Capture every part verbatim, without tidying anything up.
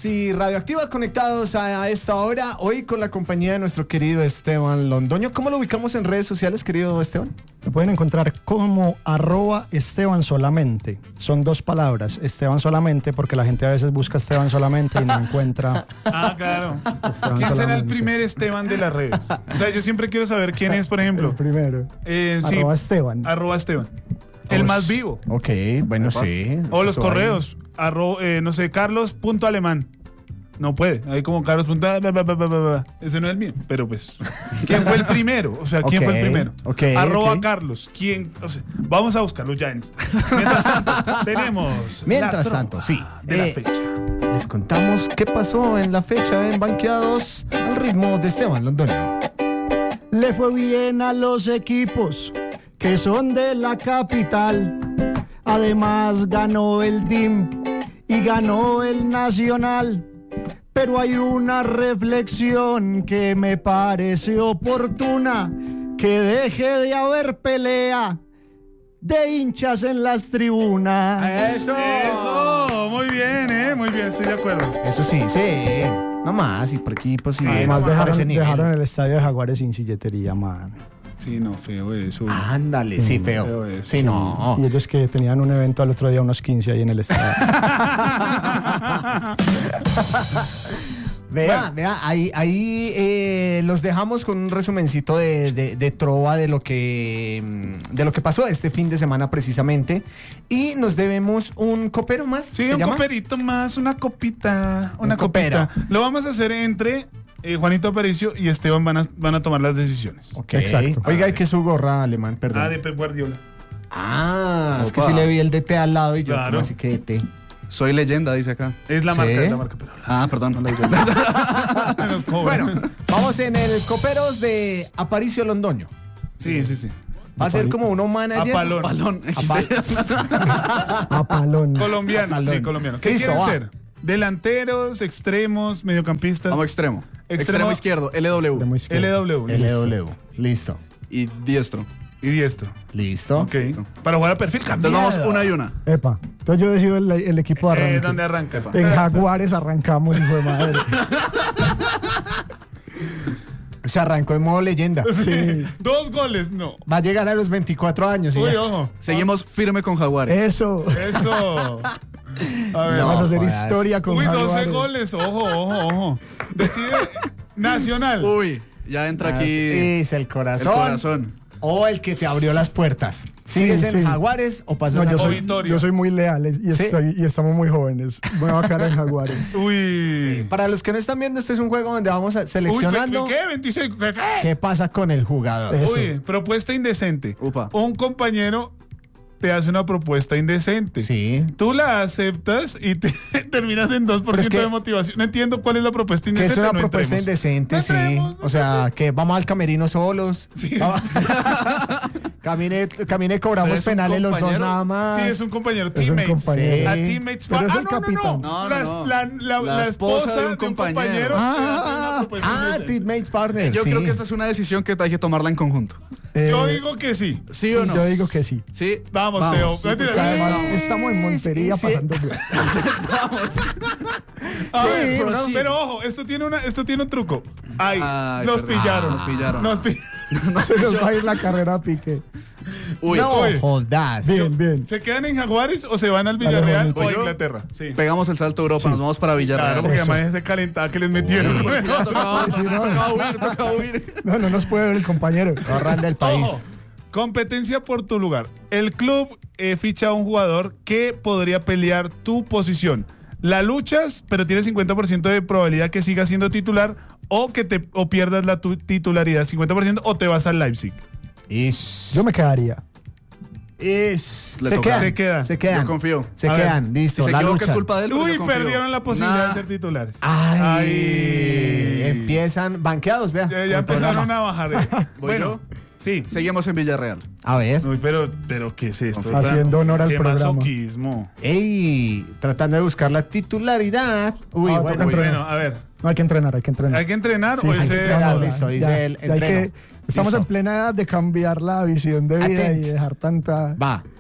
Vibras y Radioactiva conectados a, a esta hora, hoy con la compañía de nuestro querido Esteban Londoño. ¿Cómo lo ubicamos en redes sociales, querido Esteban? Me pueden encontrar como arroba Esteban solamente. Son dos palabras, Esteban solamente, porque la gente a veces busca Esteban solamente y no encuentra. Ah, claro. Esteban ¿Quién será el solamente. primer Esteban de las redes? O sea, yo siempre quiero saber quién es, por ejemplo. El primero. Eh, sí, Arroba Esteban. Arroba Esteban. El Ush. más vivo. Ok, bueno, Epa. sí. O los Eso correos. Arro, eh, no sé, Carlos punto alemán. No puede. Hay como Carlos punto bla, bla, bla, bla, bla, bla. Ese no es el mío. Pero pues, ¿quién fue el primero? O sea, ¿quién Ok, fue el primero? ok, Arroba ok. Carlos. ¿Quién? O sea, vamos a buscarlo ya en Instagram. Mientras tanto, tenemos. Mientras la trova tanto, sí. De la Eh, fecha. Les contamos qué pasó en la fecha en Banqueados al ritmo de Esteban Londoño. Le fue bien a los equipos que son de la capital. Además ganó el D I M y ganó el Nacional. Pero hay una reflexión que me parece oportuna, que deje de haber pelea de hinchas en las tribunas. ¡Eso! Eso, muy bien, eh, muy bien, estoy de acuerdo. Eso sí, sí. No más, y por equipos y Además por dejaron, ese nivel. dejaron el estadio de Jaguares sin silletería, man. Sí, no, feo eso. Ándale, sí, feo. feo eso. Sí, no. Y ellos que tenían un evento al otro día, unos quince ahí en el estadio. Vea, Bueno. vea, ahí, ahí eh, los dejamos con un resumencito de, de, de trova de lo que mm, de lo que pasó este fin de semana precisamente. Y nos debemos un copero más. Sí, ¿se un llama? coperito más, una copita, una Un copita. copero. Lo vamos a hacer entre eh, Juanito Aparicio y Esteban van a, van a tomar las decisiones. Ok. Exacto. Oiga, ¿y qué es su gorra, alemán? Perdón. Ah, de Pep Guardiola. Ah, es que Opa. sí le vi el D T al lado y yo, Claro. ¿cómo así que D T? Soy leyenda, dice acá. Es la ¿Sí? marca, es la marca, pero Ah, perdón, no leí yo. nos cobran. Bueno, vamos en el coperos de Aparicio Londoño. Sí, sí, sí. Va a ser como uno manager. Apalón. Balón. A palón. Colombiano, Apalón. sí, colombiano. ¿Qué Listo, quieren va. ser? Delanteros, extremos, mediocampistas. Vamos extremo. Extremo- Extremo, izquierdo, L W. Extremo izquierdo. L W. L W. Listo. Y diestro. Y diestro. Listo. Ok. Listo. Para jugar a perfil Entonces cambiado. vamos una y una. Epa, entonces yo decido el, el equipo de arranque. Eh, ¿Dónde arranca? En Jaguares arrancamos, hijo de madre. Se arrancó en modo leyenda. Sí. Dos goles, no. Va a llegar a los veinticuatro años. y Uy, ya. ojo. Seguimos firme con Jaguares. Eso. Eso. A ver. No, Vamos a hacer jodas. historia con Uy, doce Jaguares. goles. Ojo, ojo, ojo. Decide Nacional. Uy, ya entra aquí Es el el corazón. corazón. O el que te abrió las puertas. ¿Sigues Sí, en sí. Jaguares o pasas No, a yo O soy, Vitoria. yo soy muy leal y, ¿Sí? estoy- y estamos muy jóvenes. Voy a vacar en Jaguares. Uy. Para los que no están viendo, este es un juego donde vamos a- seleccionando Uy, ¿qué? ¿veintiséis? ¿Qué? ¿Qué? qué pasa con el jugador. Eso. Uy, propuesta indecente. Upa. Un compañero te hace una propuesta indecente. Sí. Tú la aceptas y te terminas en dos por Pero es ciento que- de motivación. No entiendo cuál es la propuesta Que indecente. es una no propuesta entremos. indecente, No sí. entremos, no O sea, que vamos al camerino solos. Sí. Vamos- camine, camine, cobramos Pero es un penales los dos compañero. nada más. Sí, es un compañero. Es un Teammates. compañero. La Sí. teammates. Pero es ah, el no, no, capitán. no. No, La, no, no. la- la- La la esposa de un compañero. te hace una Ah, propuesta ah, indecente. teammates partners. Yo sí. creo que esta es una decisión que hay que tomarla en conjunto. Eh, Yo digo que sí. ¿Sí, sí, o no? yo digo que sí. Sí. Vamos, Teo. Sí, Mentira. porque Además, además- estamos en Montería sí, sí. pasando. A Sí, ver, pero pero, sí. pero ojo, esto tiene, una, esto tiene un truco. Ay, Ay, nos perdón. pillaron. Nos pillaron. Nos pi- Se nos va a ir la carrera a pique. Uy, No Uy. jodas. Bien, bien. ¿Se quedan en Jaguares o se van al Dale, Villarreal Juanito. o a Yo- Inglaterra? Sí. pegamos el salto a Europa, nos vamos para Villarreal. Claro, porque Eso. además ese calentada que les metieron. Sí, ya tocaba, Sí, no. tocaba huir, tocaba huir. No, no nos puede ver el compañero. Corran del país. Ojo, competencia por tu lugar. El club eh, ficha a un jugador que podría pelear tu posición. La luchas, pero tienes cincuenta por ciento de probabilidad que sigas siendo titular o que te o pierdas la tu- titularidad, cincuenta por ciento, o te vas al Leipzig. Ish. Yo me quedaría. Ish. Le Se toca. quedan. Se quedan. Se quedan. Yo confío. Se A ver, quedan. Listo. Si se la equivoca es luchan. culpa de él. pero Uy, yo confío. perdieron la posibilidad Nah. de ser titulares. Ay, Ay. Empiezan banqueados, vea. Ya, con ya el programa. empezaron a bajar. eh. ¿Voy Bueno, yo? sí. Seguimos en Villarreal. A ver. Uy, pero, pero ¿qué es esto? Haciendo honor al Qué programa. masoquismo. Ey, tratando de buscar la titularidad. Uy, Ah, bueno. toca Uy, entrenar. bueno, a ver. No, hay que entrenar, hay que entrenar. ¿Hay que entrenar Sí, o sí, hay ese- que entrenar, Ah, listo, ya, dice ya. el Ya hay entreno. que- estamos Listo. en plena edad de cambiar la visión de vida Atent. y dejar tanta... Va.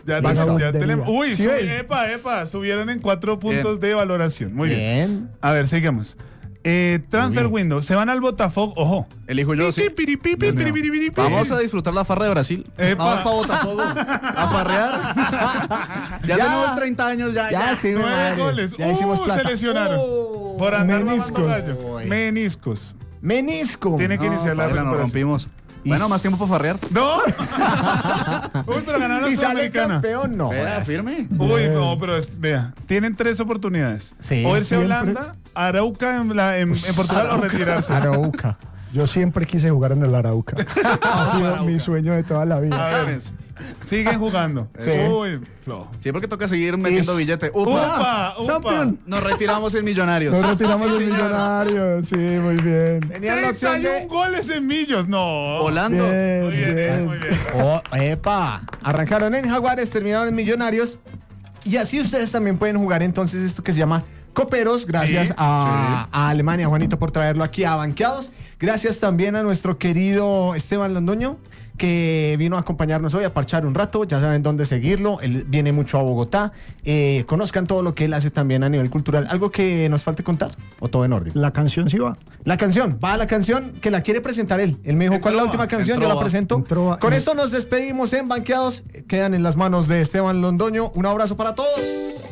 Ya, Listo. ya tenemos. Uy, ¿Sí sub- ves? epa, epa, subieron en cuatro puntos Bien. de valoración. Muy bien. Bien. A ver, sigamos. Eh, transfer Muy window. Se van al Botafogo. Ojo. Elijo yo, sí. Vamos a disfrutar la farra de Brasil. Epa. Vamos para Botafogo a farrear. ya, Ya. tenemos treinta años, ya. Ya, ya. sí, Nueve madres. goles. Ya Uh, hicimos se plata. lesionaron. Oh, Por andar meniscos. mamando gallo. Uy. Meniscos. Menisco. Tiene que No, iniciar la paila, nos recuperación. rompimos. Bueno, más tiempo para farrear. No. Uy, pero ganaron la Y sale Sudamericana. campeón, no. Vea, jodas. firme. Uy, no, pero es- vea, tienen tres oportunidades. Sí, o irse a siempre. Holanda, Arauca en, la- en- en Portugal o retirarse. Arauca. Yo siempre quise jugar en el Arauca. Ha sido mi sueño de toda la vida. A ver, siguen jugando. Sí. Uy, flojo. Sí, porque toca seguir metiendo Ish. billete. Upa. Upa, upa. Champion. Nos retiramos en Millonarios. Nos retiramos Sí, los señor. millonarios. Sí, muy bien. Tenían la opción treinta y de... uno goles en Millos. No. Volando. Bien, Muy bien, bien. muy bien. Oh, epa. Arrancaron en Jaguares, terminaron en Millonarios. Y así ustedes también pueden jugar entonces esto que se llama Coperos. Gracias Sí, a, a Alemania, Juanito, por traerlo aquí a Banqueados. Gracias también a nuestro querido Esteban Londoño, que vino a acompañarnos hoy a parchar un rato. Ya saben dónde seguirlo. Él viene mucho a Bogotá. Eh, conozcan todo lo que él hace también a nivel cultural. ¿Algo que nos falte contar? ¿O todo en orden? La canción sí va. La canción, va a la canción que la quiere presentar él. Él me dijo, En ¿cuál es la trova, última canción? en Yo la trova, presento. en trova. Con En- esto nos despedimos en Banqueados. Quedan en las manos de Esteban Londoño. Un abrazo para todos.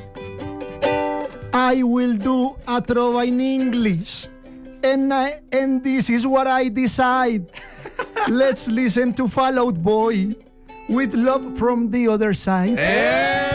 I will do a trova in English. And, I, and this is what I decide. Let's listen to Fall Out Boy with love from the other side. ¡Eh!